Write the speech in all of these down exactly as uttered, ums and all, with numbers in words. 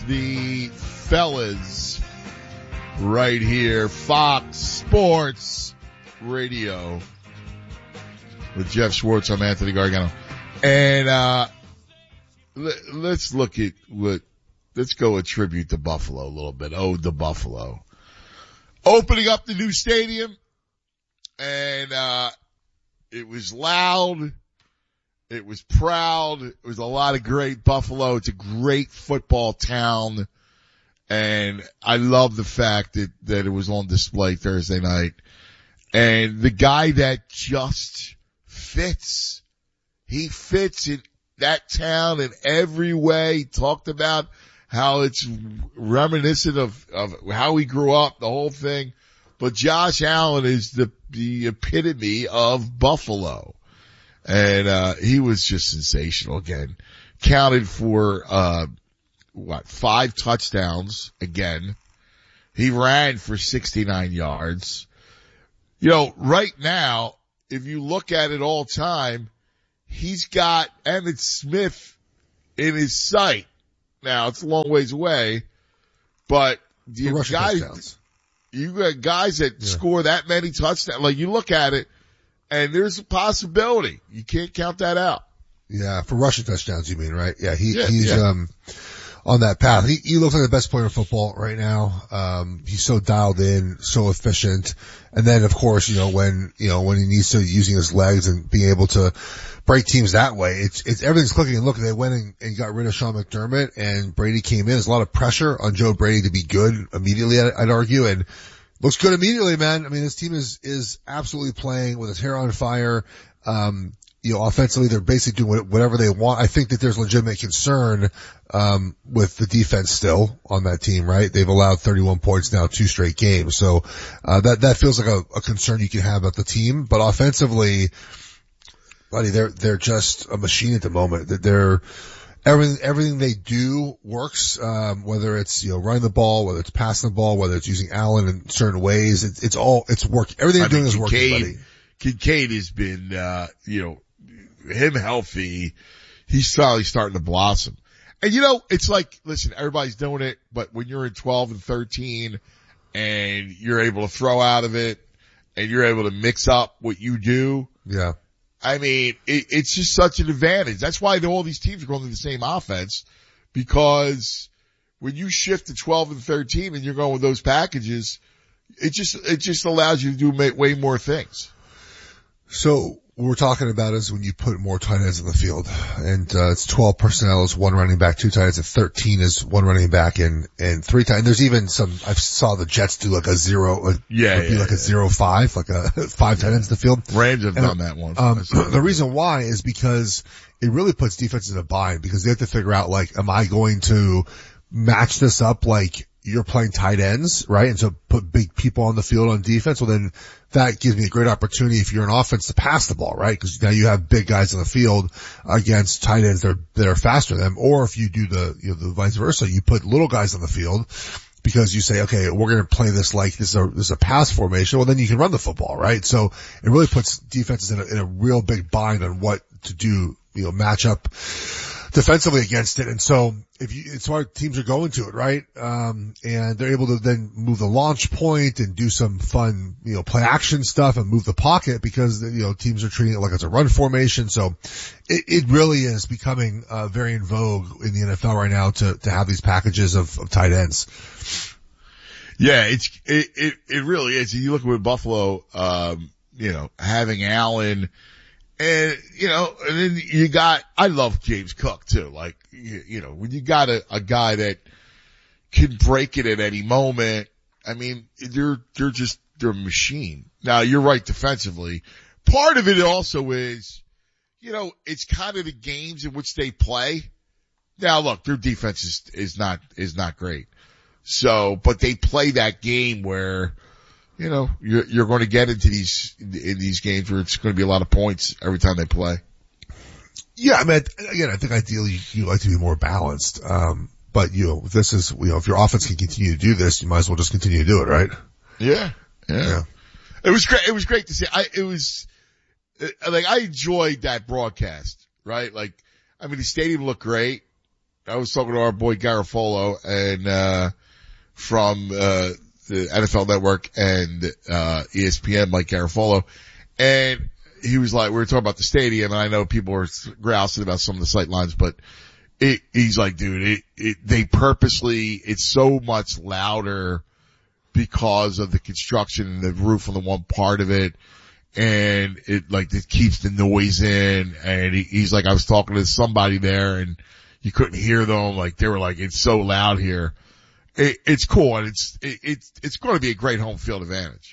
the fellas right here. Fox Sports Radio with Jeff Schwartz. I'm Anthony Gargano. And, uh, let, let's look at what, let's go a tribute to Buffalo a little bit. Ode to Buffalo. Opening up the new stadium. And, uh, it was loud. It was proud. It was a lot of great Buffalo. It's a great football town. And I love the fact that, that it was on display Thursday night. And the guy that just fits, he fits in that town in every way. He talked about how it's reminiscent of, of how he grew up, the whole thing. But Josh Allen is the, the epitome of Buffalo. And, uh, he was just sensational again. Counted for, uh, what, five touchdowns again. He ran for sixty-nine yards. You know, right now, if you look at it all time, he's got Emmitt Smith in his sight. Now, it's a long ways away, but you guys, touchdowns. you got guys that yeah. score that many touchdowns. Like, you look at it, and there's a possibility. You can't count that out. Yeah, for rushing touchdowns, you mean, right? Yeah, he, yeah, he's, yeah. um, on that path. He, he looks like the best player in football right now. Um, he's so dialed in, so efficient. And then, of course, you know, when, you know, when he needs to using his legs and being able to break teams that way, it's, it's, everything's clicking. And look, they went and, and got rid of Sean McDermott, and Brady came in. There's a lot of pressure on Joe Brady to be good immediately, I'd, I'd argue. And, looks good immediately, man. I mean, this team is, is absolutely playing with its hair on fire. Um, you know, offensively, they're basically doing whatever they want. I think that there's legitimate concern, um, with the defense still on that team, right? They've allowed thirty-one points now, two straight games. So, uh, that, that feels like a, a concern you can have about the team. But offensively, buddy, they're, they're just a machine at the moment. That they're, Everything, everything they do works, um, whether it's, you know, running the ball, whether it's passing the ball, whether it's using Allen in certain ways. It's, it's all, it's working. Everything they're doing is working, buddy. Kincaid has been, uh, you know, him healthy. He's finally starting to blossom. And you know, it's like, listen, everybody's doing it, but when you're in twelve and thirteen and you're able to throw out of it and you're able to mix up what you do. Yeah. I mean, it, it's just such an advantage. That's why all these teams are going to the same offense, because when you shift to twelve and thirteen and you're going with those packages, it just, it just allows you to do way more things. So what we're talking about is when you put more tight ends in the field, and, uh, it's twelve personnel is one running back, two tight ends, and thirteen is one running back and, and three tight ends. There's even some, I saw the Jets do like a zero, like, yeah, be yeah, like yeah. a zero five, like a five yeah. tight ends in the field. Rams have and, done that one. Um, the reason why is because it really puts defenses in a bind, because they have to figure out, like, am I going to match this up like you're playing tight ends, right? And so put big people on the field on defense. Well, then that gives me a great opportunity if you're an offense to pass the ball, right? Because now you have big guys on the field against tight ends that are, that are faster than them. Or if you do the, you know, the vice versa, you put little guys on the field because you say, okay, we're going to play this like this is a, this is a pass formation. Well, then you can run the football, right? So it really puts defenses in a, in a real big bind on what to do, you know, match up defensively against it. And so if you, it's why teams are going to it, right? Um, and they're able to then move the launch point and do some fun, you know, play action stuff and move the pocket, because, you know, teams are treating it like it's a run formation. So it, it really is becoming, uh, very in vogue in the N F L right now to, to have these packages of, of tight ends. Yeah, it's, it, it, it really is. You look at Buffalo, um, you know, having Allen, and, you know, and then you got, I love James Cook too. Like, you, you know, when you got a, a guy that can break it at any moment, I mean, they're, they're just, they're a machine. Now, you're right defensively. Part of it also is, you know, it's kind of the games in which they play. Now look, their defense is, is not, is not great. So, but they play that game where, you know, you're, you're going to get into these, in these games where it's going to be a lot of points every time they play. Yeah, I mean, again, I think ideally you like to be more balanced. Um, but you know, this is, you know, if your offense can continue to do this, you might as well just continue to do it, right? Yeah. Yeah. yeah. It was great. It was great to see. I, it was, like, I enjoyed that broadcast, right? Like, I mean, the stadium looked great. I was talking to our boy Garofolo and, uh, from, uh, the N F L Network and, uh, E S P N, Mike Garofolo. And he was like, we were talking about the stadium, and I know people are grousing about some of the sight lines, but it, he's like, dude, it, it, they purposely, it's so much louder because of the construction and the roof on the one part of it. And it like, it keeps the noise in. And he, he's like, I was talking to somebody there and you couldn't hear them. Like they were like, it's so loud here. It, it's cool. And it's, it, it's, it's going to be a great home field advantage.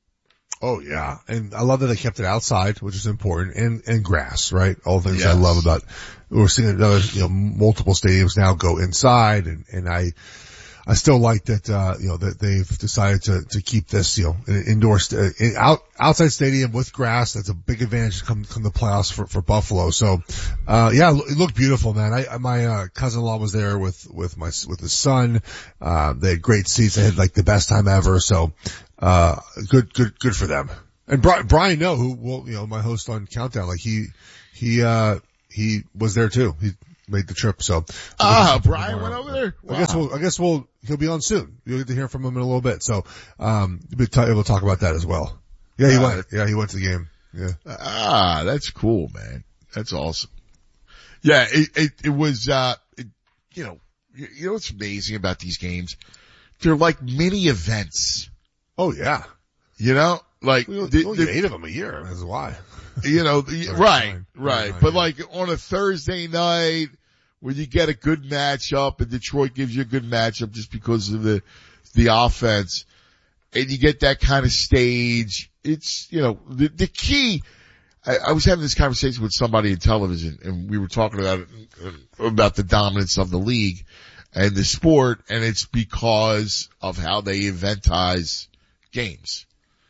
Oh yeah. And I love that they kept it outside, which is important, and, and grass, right? All the things Yes. I love about, we're seeing another, you know, multiple stadiums now go inside, and, and I, I still like that, uh, you know, that they've decided to, to keep this, you know, an indoor, st- in, out, outside stadium with grass. That's a big advantage come, come the playoffs for, for Buffalo. So, uh, yeah, it looked beautiful, man. I, my, uh, cousin-in-law was there with, with my, with his son. Uh, they had great seats. They had like the best time ever. So, uh, good, good, good for them. And Brian, Brian No, who, well, you know, my host on Countdown, like he, he, uh, he was there too. He made the trip. So, ah, Brian went over there. Wow. I guess we'll, I guess we'll, he'll be on soon. You'll get to hear from him in a little bit. So, um, we'll talk, we'll talk about that as well. Yeah, he uh, went. Yeah, he went to the game. Yeah. Ah, that's cool, man. That's awesome. Yeah, it, it, it was, uh, it, you know, you, you know what's amazing about these games? They're like mini events. Oh yeah. You know, like, we the, only the, get eight of them a year. That's why. You know, the, Sorry, right, fine. right. Fine, But yeah. like on a Thursday night where you get a good matchup and Detroit gives you a good matchup just because of the, the offense, and you get that kind of stage, it's, you know, the, the key, I, I was having this conversation with somebody in television, and we were talking about it, about the dominance of the league and the sport, and it's because of how they eventize games.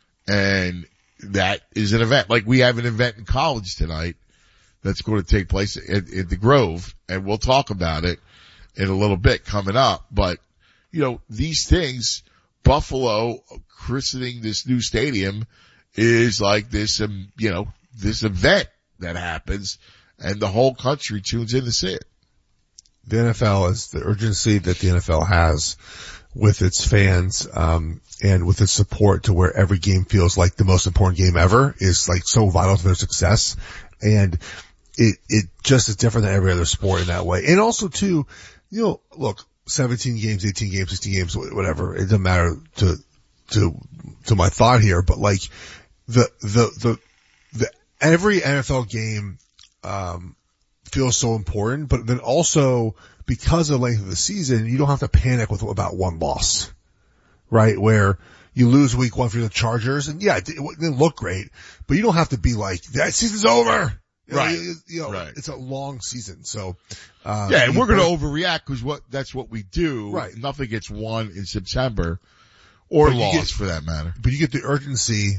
And that is an event. Like we have an event in college tonight that's going to take place at, at the Grove, and we'll talk about it in a little bit coming up. But, you know, these things, Buffalo christening this new stadium is like this, um, you know, this event that happens, and the whole country tunes in to see it. The N F L is the urgency that the N F L has with its fans, um, and with its support to where every game feels like the most important game ever is like so vital to their success. And it, it just is different than every other sport in that way. And also too, you know, look, seventeen games, eighteen games, sixteen games, whatever. It doesn't matter to, to, to my thought here, but like the, the, the, the, every N F L game, um, feels so important, but then also because of the length of the season, you don't have to panic with about one loss, right? Where you lose week one for the Chargers, and yeah, it didn't look great, but you don't have to be like, that season's over. You Right. know, you, you know, right. It's a long season. So, uh, yeah, and we're going to overreact because what, that's what we do. Right. Nothing gets won in September or But you lost get- for that matter. but you get the urgency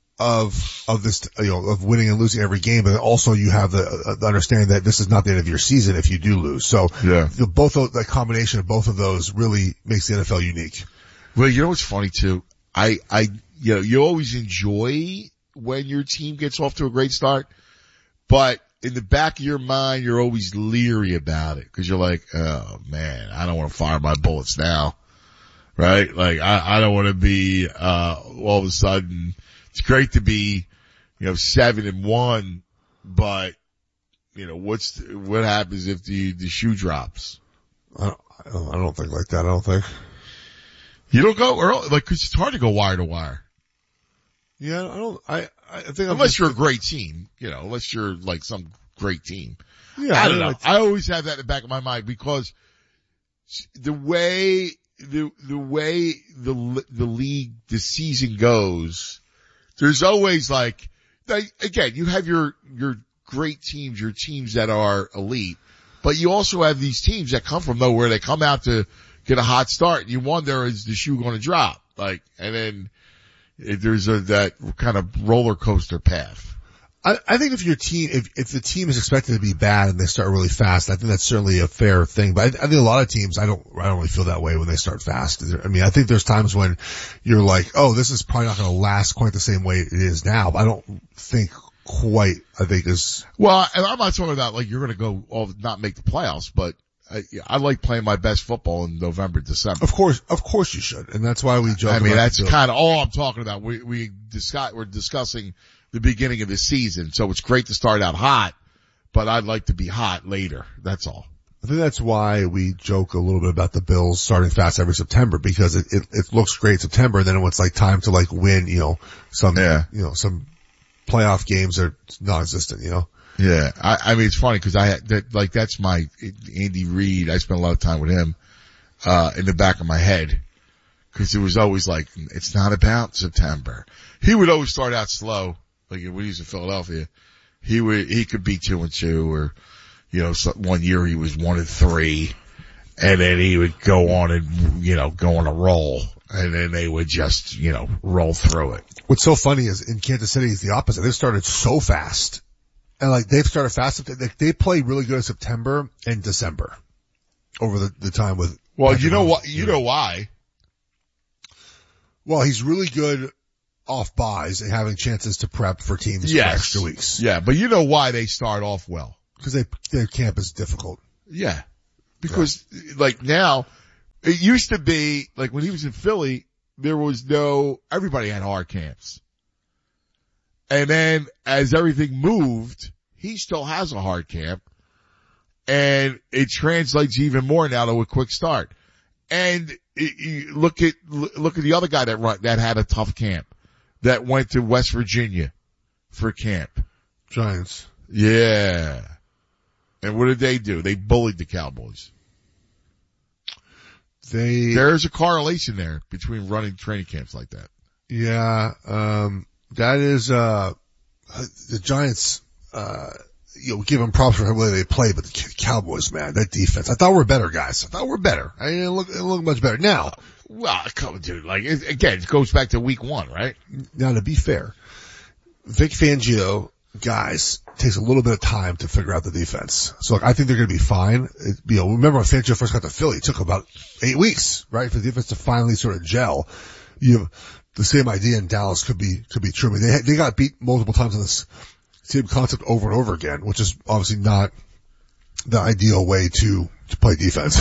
of, of this, you know, of winning and losing every game, but also you have the, uh, the understanding that this is not the end of your season if you do lose. So, Yeah. the, both of, the combination of both of those really makes the N F L unique. Well, you know what's funny too? I, I, you know, you always enjoy when your team gets off to a great start, but in the back of your mind, you're always leery about it because you're like, oh man, I don't want to fire my bullets now. Right? Like, I, I don't want to be, uh, all of a sudden, it's great to be, you know, seven and one, but, you know, what's, the, what happens if the, the shoe drops? I don't, I don't, I don't think like that. I don't think. You don't go early, like, cause it's hard to go wire to wire. Yeah, I don't, I, I think I'm Unless just, you're a great team, you know, unless you're like some great team. yeah, I don't know. like- I always have that in the back of my mind because the way, the, the way the, the league, the season goes, there's always like, like, again, you have your, your great teams, your teams that are elite, but you also have these teams that come from nowhere. They come out to get a hot start and you wonder, is the shoe going to drop? Like, and then if there's a, that kind of roller coaster path. I, I think if your team, if, if the team is expected to be bad and they start really fast, I think that's certainly a fair thing. But I, I think a lot of teams, I don't, I don't really feel that way when they start fast. I mean, I think there's times when you're like, oh, this is probably not going to last quite the same way it is now. But I don't think quite, I think is. Well, and I'm not talking about like you're going to go all, not make the playoffs, but I, I like playing my best football in November, December. Of course, of course you should. And that's why we joke I mean, about that's kind of all I'm talking about. We, we discuss, we're discussing the beginning of the season. So it's great to start out hot, but I'd like to be hot later. That's all. I think that's why we joke a little bit about the Bills starting fast every September, because it, it, it looks great in September. And then when it's like time to like win, you know, some, yeah. you know, some playoff games are non-existent, you know? Yeah. I, I mean, it's funny because I had that, like, that's my Andy Reid. I spent a lot of time with him, uh, in the back of my head, because it was always like, it's not about September. He would always start out slow. Like when he was in Philadelphia, he would, he could be two and two or, you know, so one year he was one and three, and then he would go on and, you know, go on a roll, and then they would just, you know, roll through it. What's so funny is in Kansas City is the opposite. They started so fast. And like they've started fast. They, they play really good in September and December over the, the time with. Well, Patrick you know what, you know why? Well, he's really good off buys and having chances to prep for teams yes. for extra weeks. Yeah, but you know why they start off well. Because they, their camp is difficult. Yeah. Because, yeah. like, now, it used to be, like, when he was in Philly, there was no, everybody had hard camps. And then, as everything moved, he still has a hard camp. And it translates even more now to a quick start. And it, you look at, look at the other guy that run, that had a tough camp, that went to West Virginia for camp. Giants. Yeah. And what did they do? They bullied the Cowboys. They, there's a correlation there between running training camps like that. Yeah, um, that is, uh, the Giants, uh, you know, give them props for the way they play, but the Cowboys, man, that defense, I thought we're better guys. I thought we're better. I didn't look, it look much better. Now, well, come on, dude, like, it, again, it goes back to week one, right? Now to be fair, Vic Fangio, guys, takes a little bit of time to figure out the defense. So like, I think they're going to be fine. It, you know, remember when Fangio first got to Philly, it took about eight weeks, right, for the defense to finally sort of gel. You have the same idea in Dallas could be, could be true. I mean, they, they got beat multiple times on this same concept over and over again, which is obviously not the ideal way to, to play defense.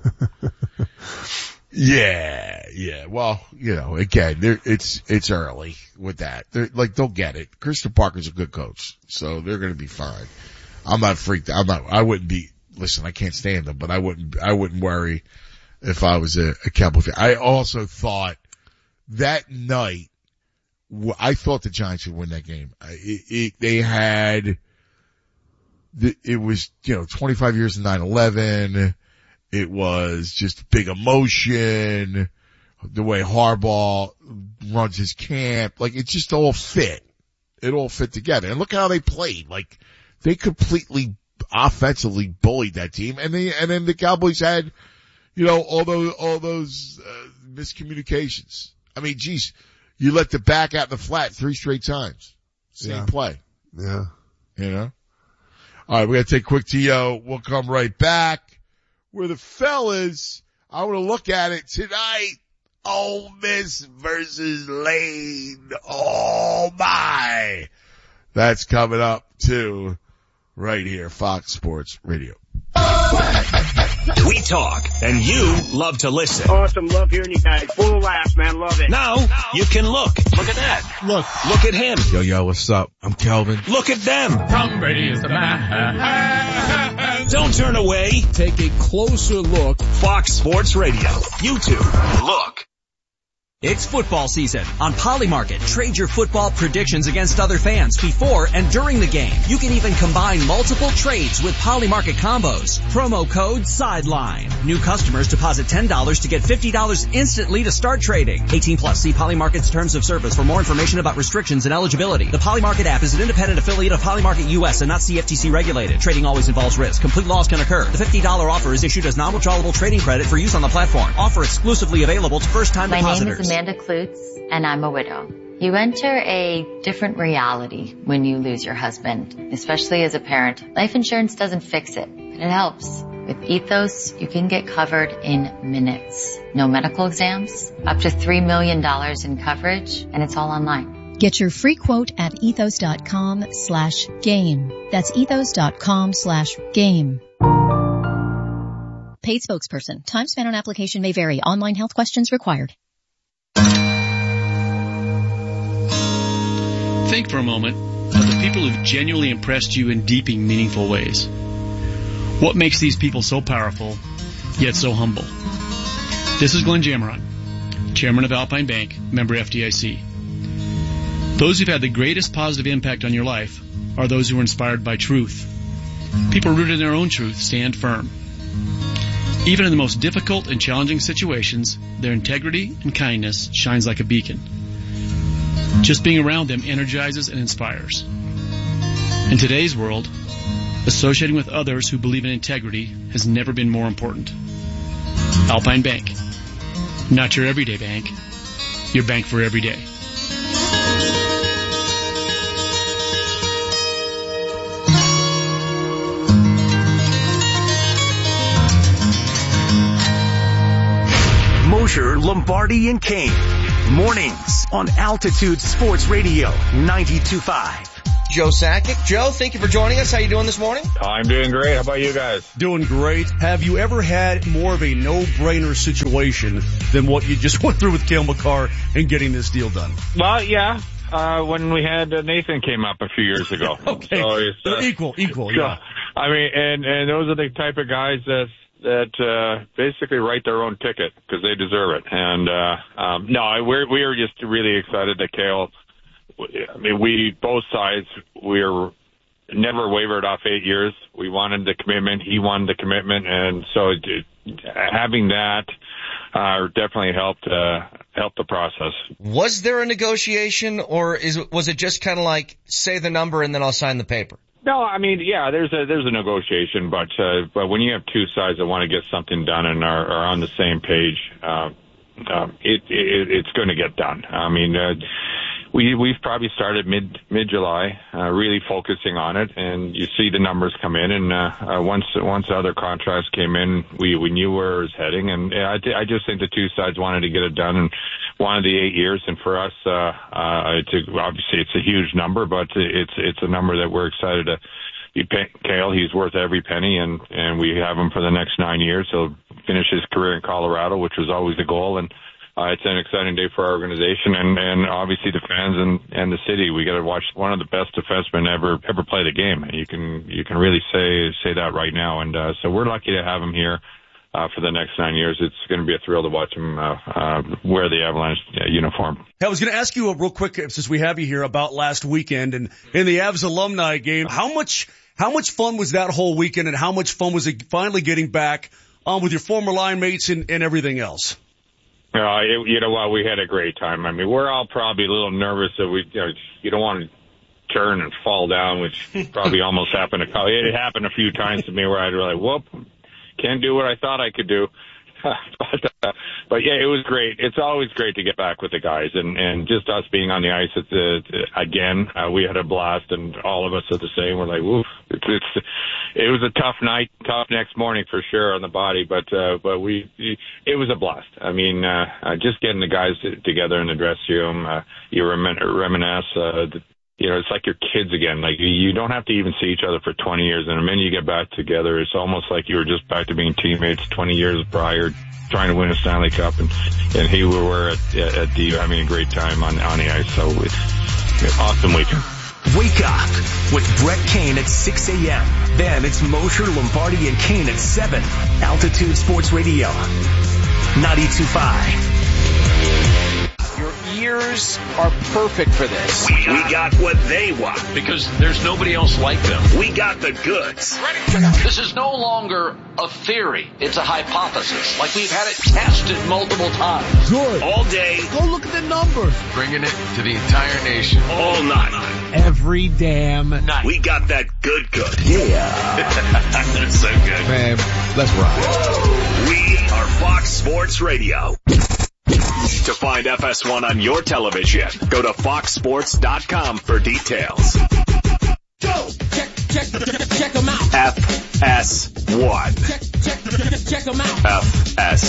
Yeah, yeah. Well, you know, again, it's, it's early with that. They're, like, they'll get it. Christian Parker's a good coach, so they're gonna be fine. I'm not freaked out. I'm not, I wouldn't be, listen, I can't stand them, but I wouldn't, I wouldn't worry if I was a, a Cowboy fan. I also thought that night, I thought the Giants would win that game. It, it, they had, it was, you know, twenty-five years of nine eleven. It was just big emotion, the way Harbaugh runs his camp. Like, it just all fit. It all fit together. And look how they played. Like, they completely offensively bullied that team. And they, and then the Cowboys had, you know, all those, all those, uh, miscommunications. I mean, geez, you let the back out in the flat three straight times. Same yeah. play. Yeah. You know? All right, we gotta take a quick T O. We'll come right back. Where the fellas, I want to look at it tonight. Ole Miss versus Lane. Oh my. That's coming up too, right here, Fox Sports Radio. We talk, and you love to listen. Awesome. Love hearing you guys. Full of laughs, man. Love it. Now, you can look. Look at that. Look. Look at him. Yo, yo, what's up? I'm Kelvin. Look at them. Tom Brady is the man. Don't turn away. Take a closer look. Fox Sports Radio. YouTube. Look. It's football season. On Polymarket, trade your football predictions against other fans before and during the game. You can even combine multiple trades with Polymarket combos. Promo code SIDELINE. New customers deposit ten dollars to get fifty dollars instantly to start trading. eighteen plus. See Polymarket's terms of service for more information about restrictions and eligibility. The Polymarket app is an independent affiliate of Polymarket U S and not C F T C regulated. Trading always involves risk. Complete loss can occur. The fifty dollars offer is issued as non-withdrawable trading credit for use on the platform. Offer exclusively available to first-time My depositors. Name is Amanda Klutz, and I'm a widow. You enter a different reality when you lose your husband, especially as a parent. Life insurance doesn't fix it, but it helps. With Ethos, you can get covered in minutes. No medical exams, up to three million dollars in coverage, and it's all online. Get your free quote at ethos.com slash game. That's ethos.com slash game. Paid spokesperson. Time spent on application may vary. Online health questions required. Think for a moment of the people who've genuinely impressed you in deep and meaningful ways. What makes these people so powerful, yet so humble? This is Glenn Jammeron, Chairman of Alpine Bank, member F D I C. Those who've had the greatest positive impact on your life are those who are inspired by truth. People rooted in their own truth stand firm. Even in the most difficult and challenging situations, their integrity and kindness shines like a beacon. Just being around them energizes and inspires. In today's world, associating with others who believe in integrity has never been more important. Alpine Bank. Not your everyday bank, your bank for every day. Mosher, Lombardi, and Kane. Mornings on Altitude Sports Radio ninety-two point five. Joe Sakic. Joe, thank you for joining us. How you doing this morning? I'm doing great. How about you guys? Doing great. Have you ever had more of a no-brainer situation than what you just went through with Cale Makar and getting this deal done? Well, yeah. Uh, when we had uh, Nathan came up a few years ago. Okay. So it's, uh, They're equal, equal, so, yeah. I mean, and, and those are the type of guys that that uh basically write their own ticket because they deserve it. And uh um no, we're we're just really excited that Cale. I mean, we both sides we're never wavered off eight years. We wanted the commitment. He wanted the commitment, and so it, having that uh definitely helped uh help the process. Was there a negotiation, or is was it just kind of like say the number and then I'll sign the paper? No, I mean, yeah, there's a there's a negotiation, but uh, but when you have two sides that want to get something done and are, are on the same page, uh, uh, it, it it's going to get done. I mean, uh, we we've probably started mid mid July, uh, really focusing on it, and you see the numbers come in, and uh, uh, once once the other contracts came in, we we knew where it was heading, and I I just think the two sides wanted to get it done and wanted the eight years, and for us, uh, uh, it's a, obviously it's a huge number, but it's it's a number that we're excited to be paying Cale. He's worth every penny, and and we have him for the next nine years. He'll finish his career in Colorado, which was always the goal, and uh, it's an exciting day for our organization and and obviously the fans and and the city. We got to watch one of the best defensemen ever ever play the game. You can you can really say say that right now, and uh, so we're lucky to have him here. Uh, for the next nine years. It's going to be a thrill to watch him uh, uh, wear the Avalanche uh, uniform. I was going to ask you a real quick, since we have you here, about last weekend and in the Avs alumni game. How much how much fun was that whole weekend, and how much fun was it finally getting back um, with your former line mates and, and everything else? Uh, it, you know what? We had a great time. I mean, we're all probably a little nervous that we, you know, you don't want to turn and fall down, which probably almost happened. To, it happened a few times to me where I'd really, whoop. Can't do what I thought I could do. but, uh, but yeah, it was great. It's always great to get back with the guys, and, and just us being on the ice at the, again, uh, we had a blast, and all of us are the same. We're like, woof. It's, it's, it was a tough night, tough next morning for sure on the body, but, uh, but we, it was a blast. I mean, uh, uh just getting the guys together in the dressing room, uh, you remin- reminisce, uh, the, You know, it's like your kids again. Like, you don't have to even see each other for twenty years. And the minute you get back together, it's almost like you were just back to being teammates twenty years prior, trying to win a Stanley Cup. And, and here we were at, at the, having a great time on, on the ice. So it's an awesome weekend. Wake up with Brett Kane at six a.m. Then it's Mosher, Lombardi, and Kane at seven. Altitude Sports Radio, ninety-two point five. Your ears are perfect for this. We got what they want. Because there's nobody else like them. We got the goods. This is no longer a theory. It's a hypothesis. Like we've had it tested multiple times. Good. All day. Go look at the numbers. Bringing it to the entire nation. All night. Every damn night. We got that good good. Yeah. That's so good. Man, let's rock. We are Fox Sports Radio. To find F S one on your television, go to fox sports dot com for details. Go! Check, check, check, check them out. F S one. Check, check, check them out. F S